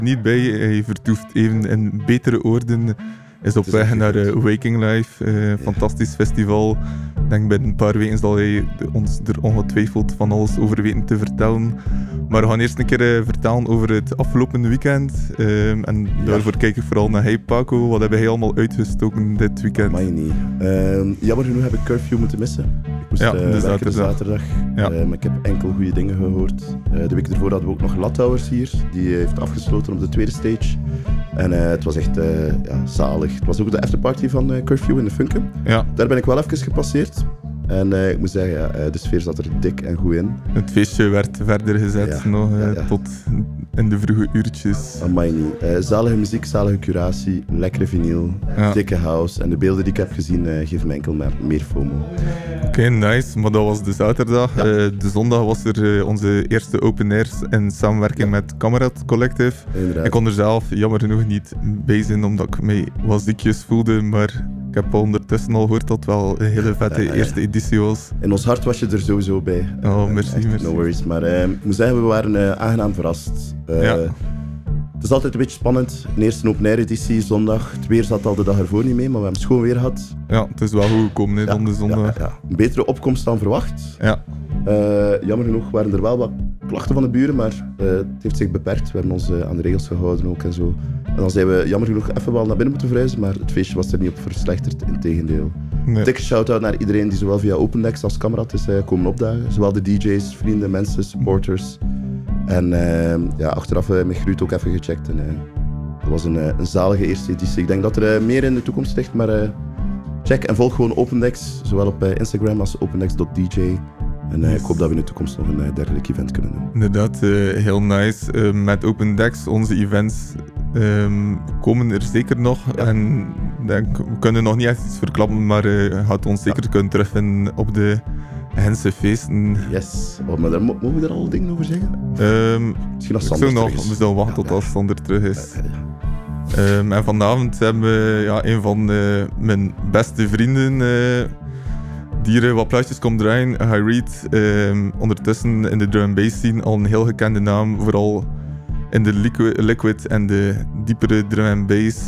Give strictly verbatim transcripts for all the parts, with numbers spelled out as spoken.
niet bij. Hij vertoeft even in betere oorden. Is op weg naar uh, Waking Life, uh, ja. Fantastisch festival. Ik denk binnen een paar weken zal hij ons er ongetwijfeld van alles over weten te vertellen. Maar we gaan eerst een keer uh, vertellen over het afgelopen weekend. Uh, en ja. daarvoor kijk ik vooral naar Hey Paco. Wat hebben hij allemaal uitgestoken dit weekend? Mij niet. Uh, jammer genoeg heb ik Curfew moeten missen. Ik moest ja, uh, de werken zaterdag. de zaterdag. Ja. Uh, maar ik heb enkel goede dingen gehoord. Uh, de week ervoor hadden we ook nog Lathouwers hier. Die uh, heeft afgesloten op de tweede stage. En uh, het was echt uh, ja, zalig. Het was ook de afterparty van uh, Curfew in de Funken. Ja. Daar ben ik wel even gepasseerd. En uh, ik moet zeggen, ja, uh, de sfeer zat er dik en goed in. Het feestje werd verder gezet ja, nog uh, ja, ja. tot in de vroege uurtjes. Amai niet. Uh, zalige muziek, zalige curatie, lekkere vinyl, ja. dikke house. En de beelden die ik heb gezien uh, geven me enkel maar meer FOMO. Oké, okay, nice. Maar dat was de zaterdag. Ja. Uh, de zondag was er uh, onze eerste open airs in samenwerking ja. met Kamerad Collective. Inderdaad. Ik kon er zelf jammer genoeg niet bij zijn, omdat ik mij wat ziekjes voelde, maar ik heb ondertussen al gehoord dat het wel een hele vette ja, ja. eerste editie was. In ons hart was je er sowieso bij. Oh, merci, uh, merci. No worries. Maar uh, ik moet zeggen, we waren uh, aangenaam verrast. Uh, ja. Het is altijd een beetje spannend. De eerste open air editie, zondag. Het weer zat al de dag ervoor niet mee, maar we hebben schoon weer gehad. Ja, het is wel goed gekomen hè, ja, dan de zondag. Ja, ja. Een betere opkomst dan verwacht. Ja. Uh, jammer genoeg waren er wel wat klachten van de buren, maar uh, het heeft zich beperkt. We hebben ons uh, aan de regels gehouden ook en zo. En dan zijn we jammer genoeg even wel naar binnen moeten verhuizen, maar het feestje was er niet op verslechterd, integendeel. Nee. Dikke shout-out naar iedereen die zowel via OpenDex als Kamerad is uh, komen opdagen. Zowel de D J's, vrienden, mensen, supporters. En uh, ja, achteraf uh, met Gruut ook even gecheckt. En, uh, dat was een, uh, een zalige eerste editie. Ik denk dat er uh, meer in de toekomst ligt, maar uh, check en volg gewoon OpenDex, zowel op uh, Instagram als opendex dot d j. En uh, ik hoop dat we in de toekomst nog een uh, dergelijk event kunnen doen. Inderdaad, uh, heel nice. Uh, met OpenDex, onze events um, komen er zeker nog. Ja. En denk, we kunnen nog niet echt iets verklappen, maar uh, gaat ons zeker ja. kunnen terugvinden op de Gentse feesten. Yes. Oh, maar daar, mogen we daar al dingen over zeggen? Um, Misschien als Sander nog, terug is. We zullen wachten ja, tot ja. als Sander terug is. Ja, ja. Um, en vanavond hebben we ja, een van uh, mijn beste vrienden uh, die er wat plaatjes komt draaien. High Reed, um, ondertussen in de drum and bass scene al een heel gekende naam, vooral in de liquid, liquid en de diepere drum and bass.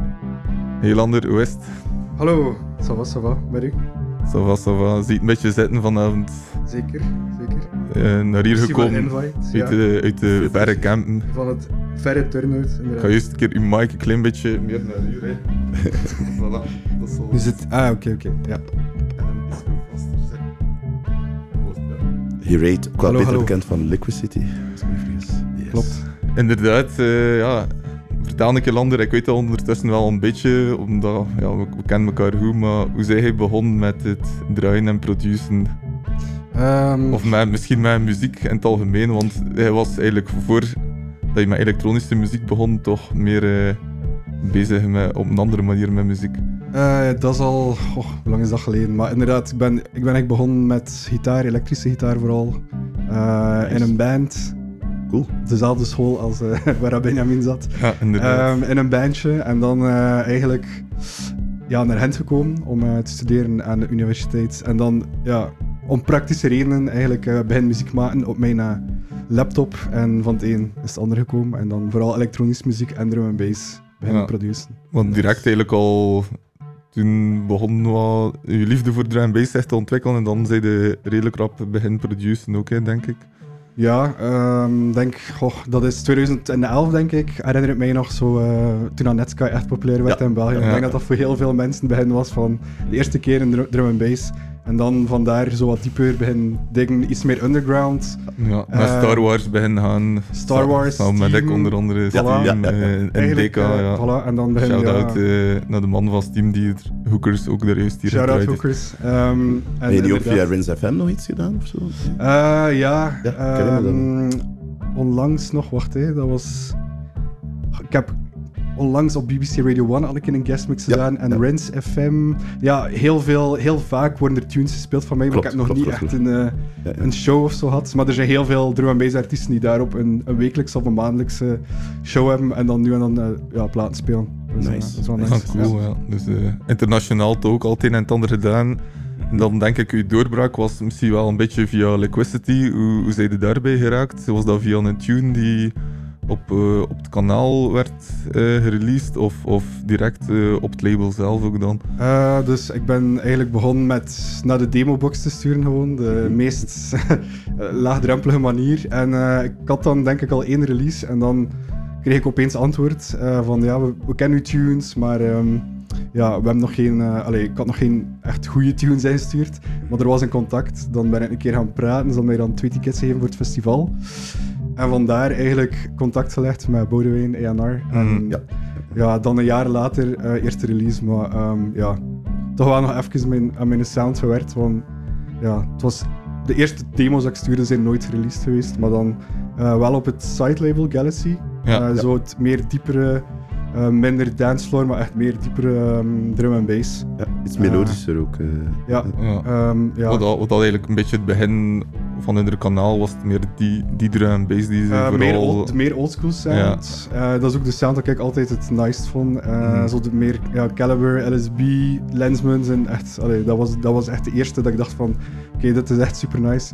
Heel ander, hoe is het? Hallo, ça va, ça va, met u? Ça va, ça va. Zie je een beetje zitten vanavond? Zeker, zeker. Uh, naar hier gekomen, invite, uit, ja. de, uit de verre campen. Van het verre turnout. Ik ga juist een keer uw mic een klein beetje meer naar hier. Hè. Voilà, dat is al... Nu zit... Ah, oké, okay, oké, okay. ja. Hier rate, ook wel beter hallo. bekend van Liquicity. Yes. Klopt. Inderdaad, uh, ja. Vertel een keer Lander, ik weet dat ondertussen wel een beetje, omdat ja, we, we kennen elkaar goed, maar hoe zijn jij begonnen met het draaien en produceren? Um, of met, misschien met muziek in het algemeen, want hij was eigenlijk voor dat je met elektronische muziek begon, toch meer uh, bezig met, op een andere manier met muziek. Uh, dat is al, oh, hoe lang is dat geleden? Maar inderdaad, ik ben, ik ben echt begonnen met gitaar, elektrische gitaar vooral, uh, nice. In een band. Cool. Dezelfde school als uh, waar Benjamin zat. Ja, inderdaad. Um, in een bandje en dan uh, eigenlijk ja, naar Gent gekomen om uh, te studeren aan de universiteit. En dan ja, om praktische redenen eigenlijk uh, begin muziek maken op mijn uh, laptop. En van het een is het ander gekomen. En dan vooral elektronische muziek en drum and bass beginnen ja, produceren. Want direct eigenlijk al... Toen begon wat je liefde voor drum and bass echt te ontwikkelen en dan zei je redelijk rap begin produceren ook, hè, denk ik. Ja, um, denk, goh, dat is twintig elf denk ik. Herinner ik mij nog zo, uh, toen aan Netsky echt populair werd ja. in België. Ja. Ik denk dat dat voor heel veel mensen het begin was van de eerste keer in drum, drum and bass. En dan vandaar zo wat dieper begin dingen, iets meer underground. Ja, naar uh, Star Wars begin gaan. Star Wars, Samen met ik onder andere, Steam, ja, ja, ja, ja. Uh, in D K, uh, ja. Voilà, en dan begin, shout-out ja. uh, naar de man van Steam die er Hookers ook daar juist hier shout-out Hookers. Um, Heb je niet ook via Rins F M nog iets gedaan of zo? Uh, ja, ja um, onlangs nog, wacht hé, dat was... Ik heb... Onlangs op B B C Radio one had ik in een guestmix gedaan ja, en ja. Rins F M. Ja, heel veel, heel vaak worden er tunes gespeeld van mij, maar klopt, ik heb nog klopt, niet klopt, echt klopt. Een, uh, ja, ja. een show of zo gehad. Maar er zijn heel veel drum and bass artiesten die daarop een, een wekelijkse of een maandelijkse show hebben en dan nu en dan uh, ja, platen spelen. Dus, nice. Uh, dat is wel nice. nice. Ah, cool, ja. Ja. Dus uh, internationaal toch ook al het een en het ander gedaan. En dan denk ik, uw doorbraak was misschien wel een beetje via Liquicity. Hoe, hoe zijn je daarbij geraakt? Was dat via een tune die op, uh, op het kanaal werd uh, gereleased of, of direct uh, op het label zelf ook dan? Uh, dus ik ben eigenlijk begonnen met naar de demobox te sturen gewoon, de meest laagdrempelige manier. En uh, ik had dan denk ik al één release en dan kreeg ik opeens antwoord uh, van ja, we, we kennen uw tunes, maar um, ja, we hebben nog geen, uh, allez, ik had nog geen echt goede tunes ingestuurd, maar er was een contact. Dan ben ik een keer gaan praten, ze hadden mij dan twee tickets gegeven voor het festival. En vandaar eigenlijk contact gelegd met Boudewijn, A en R. En mm. ja, ja, dan een jaar later, uh, eerste release, maar um, ja, toch wel nog even mijn, aan mijn sound gewerkt, want ja, het was de eerste demo's dat ik stuurde zijn nooit gereleased geweest, maar dan uh, wel op het side label Galaxy. Ja, uh, ja. Zo het meer diepere, uh, minder dancefloor, maar echt meer diepere um, drum en bass. Ja, iets melodischer uh, ook. Uh, ja. Ja. Um, ja. Wat, dat, wat dat eigenlijk een beetje het begin van hun kanaal was, het meer die, die drum en bass die ze uh, vooral... Meer, old, meer oldschool sound. Ja. Uh, dat is ook de sound dat ik altijd het nice vond. Uh, mm. Zo de meer ja, Caliber, L S B, Lensmans en echt, allee, dat, was, dat was echt de eerste dat ik dacht van oké, okay, dit is echt super nice.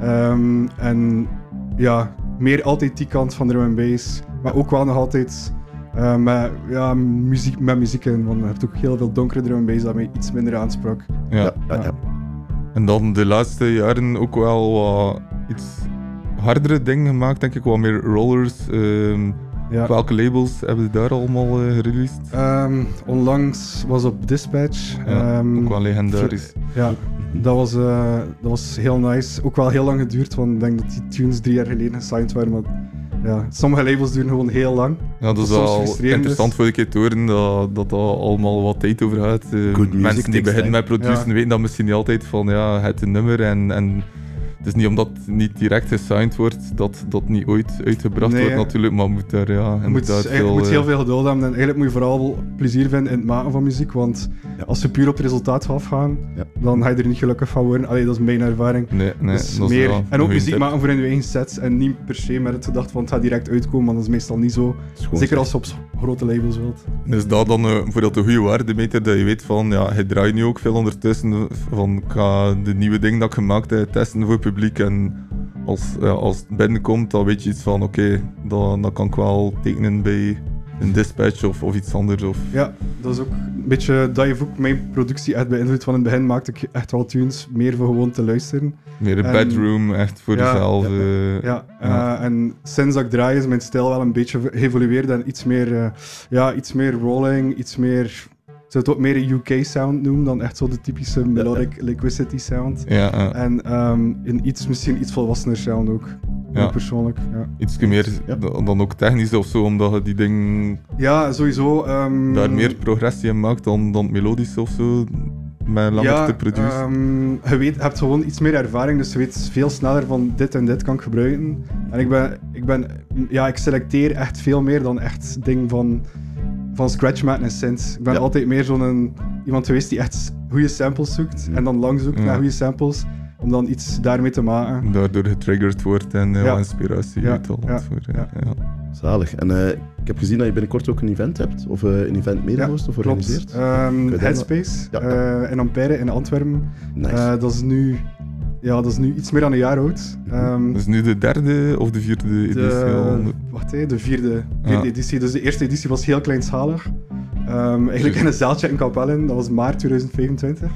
Um, en ja, meer altijd die kant van drum en bass, maar ook wel nog altijd uh, met, ja, muziek, met muziek in, want je hebt ook heel veel donkere drum en bass dat mij iets minder aansprak. Ja. Ja, ja, ja. En dan de laatste jaren ook wel wat iets hardere dingen gemaakt, denk ik, wat meer rollers. Um, ja. Welke labels hebben ze daar allemaal uh, gereleased? Um, onlangs was op Dispatch. Ja, um, ook wel legendarisch. Ja, dat was, uh, dat was heel nice. Ook wel heel lang geduurd, want ik denk dat die tunes drie jaar geleden gesigned waren. Maar ja, sommige labels duren gewoon heel lang. Ja, dat is wel interessant is. voor de keer te horen dat, dat dat allemaal wat tijd over gaat. Uh, mensen die beginnen met produceren ja. weten dat misschien niet altijd van ja, het een nummer en, en het is niet omdat het niet direct gesigned wordt dat dat niet ooit uitgebracht nee, wordt natuurlijk, maar moet daar ja... Je moet, daar veel, moet heel veel geduld hebben en eigenlijk moet je vooral plezier vinden in het maken van muziek, want ja. als je puur op het resultaat gaat afgaan, ja. dan ga je er niet gelukkig van worden. Allee, dat is mijn ervaring. Nee, nee, dus dat meer, is en ook muziek tip. maken voor in je eigen sets en niet per se met het gedacht van het gaat direct uitkomen, want dat is meestal niet zo. Zeker als je op grote labels wilt. Is dat dan uh, bijvoorbeeld de goede waardemeter dat je weet van, ja, je draait nu ook veel ondertussen van, ik ga de nieuwe dingen dat ik gemaakt heb testen voor het publiek en als, ja, als het binnenkomt, dan weet je iets van, oké, okay, dan, dan kan ik wel tekenen bij een Dispatch of, of iets anders. Of... Ja, dat is ook een beetje dat heeft ook mijn productie echt beïnvloed. Van in het begin maakte ik echt wel tunes meer voor gewoon te luisteren. Meer een en, bedroom, echt voor ja, jezelf. Ja, uh, ja, ja. Uh, en sinds dat ik draai is mijn stijl wel een beetje geëvolueerd en iets meer, uh, ja, iets meer rolling, iets meer... Ik zou het ook meer een U K sound noemen dan echt zo de typische melodic liquidity sound. Ja, ja. En um, in iets, misschien iets volwassener sound ook. Ja. Persoonlijk. Ja. Iets meer ja. dan ook technisch of zo, omdat je die dingen. Ja, sowieso. Um, daar meer progressie in maakt dan, dan melodisch of zo. Met langer ja, te produceren. Um, je weet, je hebt gewoon iets meer ervaring, dus je weet veel sneller van dit en dit kan ik gebruiken. En ik ben, ik ben, ja, ik selecteer echt veel meer dan echt ding van. Van scratch maken en synths. Ik ben ja. altijd meer zo'n iemand geweest die echt goede samples zoekt en dan lang zoekt ja. naar goede samples om dan iets daarmee te maken. Daardoor getriggerd wordt en uh, ja. inspiratie ja. uithaalt. Ja. Voor, ja. Ja. Zalig. En uh, ik heb gezien dat je binnenkort ook een event hebt, of uh, een event medehost ja, of organiseert. Um, Headspace ja. uh, in Ampère in Antwerpen. Nice. Uh, dat is nu... Ja, dat is nu iets meer dan een jaar oud. Um, dat is nu de derde of de vierde editie? De, wacht, hé, de vierde, vierde ah. editie. Dus de eerste editie was heel kleinschalig. Um, eigenlijk in een zaaltje in Kapellen, dat was maart tweeduizend vijfentwintig.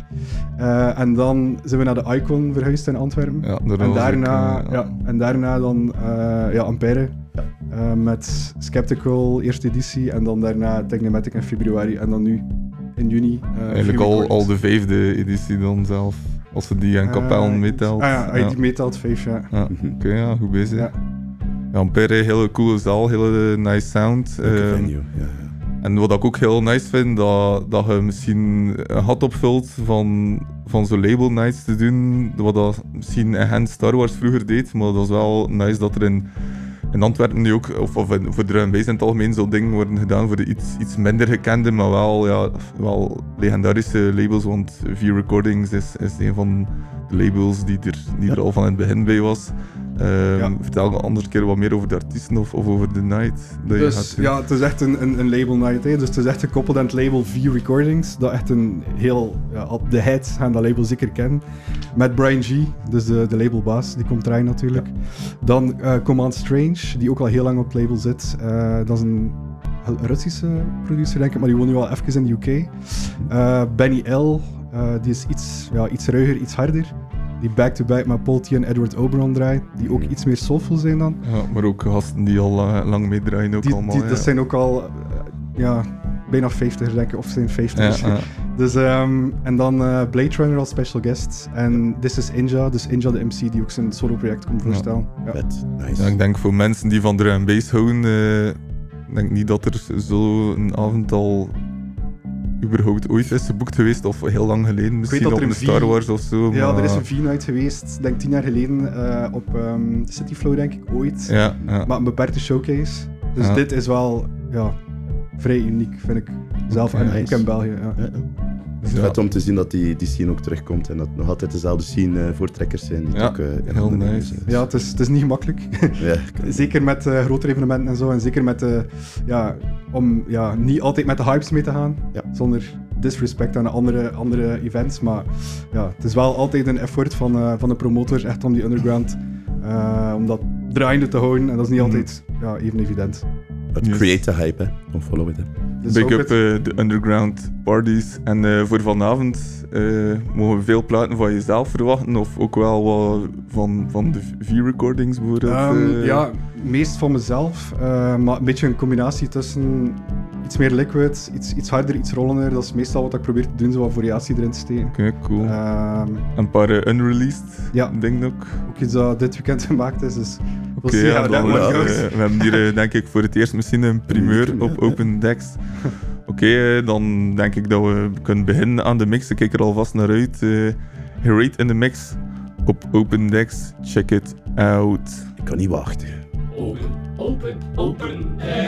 Uh, en dan zijn we naar de Icon verhuisd in Antwerpen. Ja, en, daarna, ik, uh, ja, en daarna dan uh, ja, Ampère. Ja. Uh, met Skeptical, eerste editie. En dan daarna Technomatic in februari. En dan nu in juni. Uh, eigenlijk al, al de vijfde editie dan zelf. Als we die aan Kapellen uh, meetelt. Ah ja, als je ja. die meetelt, vijf, ja. ja Oké, okay, ja, goed bezig. Ja. Ja, Ampère, hele coole zaal, hele nice sound. Uh, venue, ja, ja. En wat ik ook heel nice vind, dat, dat je misschien een gat opvult van, van zo'n label nights te doen, wat dat misschien een Star Wars vroeger deed, maar dat is wel nice dat er in, in Antwerpen nu ook, of, of in, voor drum en bass in het algemeen, zo'n dingen worden gedaan voor de iets, iets minder gekende, maar wel, ja, wel legendarische labels, want V Recordings is, is een van de labels die er, die er al van in het begin bij was. Um, ja. Vertel een andere keer wat meer over de artiesten of, of over de night. Dat dus je gaat ja, het is echt een, een, een label night. Hè. Dus het is echt gekoppeld aan het label V Recordings. Dat echt een heel... Ja, op de heads gaan dat label zeker kennen. Met Brian G, dus de, de labelbaas, die komt draaien natuurlijk. Ja. Dan uh, Command Strange, die ook al heel lang op het label zit. Uh, dat is een Russische producer, denk ik, maar die woont nu al even in de U K. Uh, Benny L, uh, die is iets, ja, iets ruiger, iets harder. Die back-to-back met Paul T en Edward Oberon draait, die ook iets meer soulful zijn dan. Ja, maar ook gasten die al uh, lang meedraaien ook die, allemaal. Die, ja. Dat zijn ook al, uh, ja, bijna vijftig denk ik, of zijn vijftig. Ja, ja. Dus, um, en dan uh, Blade Runner als special guest. En This is Inja, dus Inja de M C, die ook zijn solo-project komt voorstellen. Ja. Ja. Nice. Ja, ik denk voor mensen die van drum and bass houden, uh, ik denk niet dat er zo een avond al überhaupt ooit is geboekt geweest, of heel lang geleden, misschien op een Star Wars of zo. Ja, maar... er is een V-night geweest, ik denk tien jaar geleden, uh, op um, City Flow denk ik, ooit. Ja, ja. Maar een beperkte showcase. Dus ja. dit is wel, ja, vrij uniek, vind ik zelf, okay, en nice. ook in België. Ja. Ja. Het is vet ja. om te zien dat die, die scene ook terugkomt en dat nog altijd dezelfde scene uh, voortrekkers zijn. Die ja, ook, uh, heel nice. Dus. Ja, het is, het is niet gemakkelijk. Ja, zeker met uh, grotere evenementen en zo. En zeker met, uh, ja, om ja, niet altijd met de hypes mee te gaan. Ja. Zonder disrespect aan de andere, andere events. Maar ja, het is wel altijd een effort van, uh, van de promotors echt om die underground, uh, om dat draaiende te houden. En dat is niet mm. altijd ja, even evident. But yes. Create the hype, hè. Don't follow it, hè. Dus Big up de uh, underground parties. En uh, voor vanavond uh, mogen we veel platen van jezelf verwachten, of ook wel wat van, van de V-recordings bijvoorbeeld? Um, uh... Ja, meest van mezelf, uh, maar een beetje een combinatie tussen iets meer liquid, iets, iets harder, iets rollender. Dat is meestal wat ik probeer te doen, zo wat variatie erin te steken. Oké, okay, cool. Um, een paar uh, unreleased ja. dingen ook. Ook iets dat dit weekend gemaakt is, dus Oké, okay, we'll ja, ja, uh, we hebben hier uh, denk ik voor het eerst misschien een primeur op Open Decks. Oké, okay, dan denk ik dat we kunnen beginnen aan de mix. Ik kijk er alvast naar uit. Uh, Herate in de mix op Open Decks. Check it out. Ik kan niet wachten. Open, open, open Decks.